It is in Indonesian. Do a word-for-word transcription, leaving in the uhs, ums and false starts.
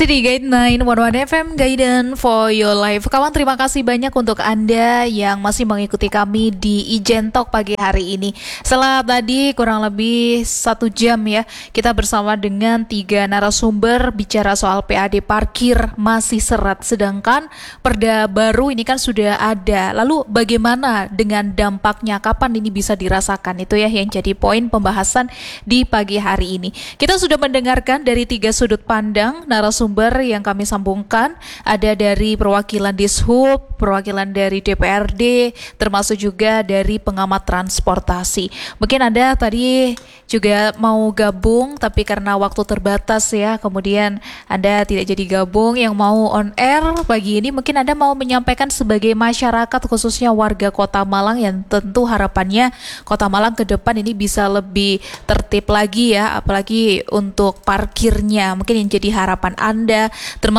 City Guide sembilan satu satu F M, Guidance for Your Life. Kawan, terima kasih banyak untuk Anda yang masih mengikuti kami di Ijen Talk pagi hari ini. Setelah tadi kurang lebih satu jam ya, kita bersama dengan tiga narasumber bicara soal P A D parkir masih seret. Sedangkan perda baru ini kan sudah ada. Lalu bagaimana dengan dampaknya? Kapan ini bisa dirasakan? Itu ya yang jadi poin pembahasan di pagi hari ini. Kita sudah mendengarkan dari tiga sudut pandang narasumber yang kami sambungkan, ada dari perwakilan Dishub, perwakilan dari D P R D, termasuk juga dari pengamat transportasi. Mungkin Anda tadi juga mau gabung, tapi karena waktu terbatas ya, kemudian Anda tidak jadi gabung. Yang mau on air pagi ini, mungkin Anda mau menyampaikan sebagai masyarakat, khususnya warga Kota Malang, yang tentu harapannya Kota Malang ke depan ini bisa lebih tertib lagi ya, apalagi untuk parkirnya. Mungkin yang jadi harapan Anda, termasuk